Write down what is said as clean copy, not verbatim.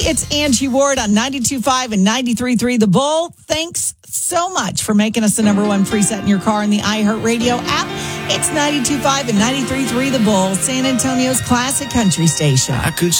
It's Angie Ward on 92.5 and 93.3 The Bull. Thanks so much for making us the number one preset in your car in the iHeartRadio app. It's 92.5 and 93.3 The Bull, San Antonio's classic country station. I could